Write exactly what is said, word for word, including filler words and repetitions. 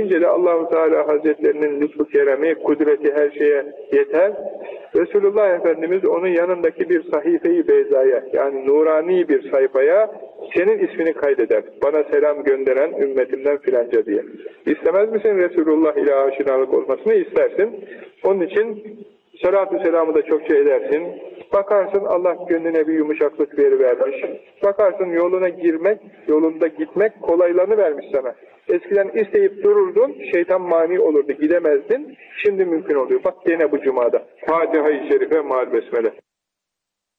deyince de Allah-u Teala Hazretlerinin lütfu keremi, kudreti her şeye yeter. Resulullah Efendimiz onun yanındaki bir sahife-i beyzaya, yani nurani bir sayfaya senin ismini kaydeder. Bana selam gönderen ümmetimden filanca diye. İstemez misin Resulullah ile aşinalık olmasını? İstersin. Onun için salatü selamı da çokça edersin. Bakarsın Allah gönlüne bir yumuşaklık verivermiş. Bakarsın yoluna girmek, yolunda gitmek kolaylarını vermiş sana. Eskiden isteyip dururdun, şeytan mani olurdu, gidemezdin. Şimdi mümkün oluyor. Bak gene bu cumada. Fatiha-i Şerife, Mâl Besmele.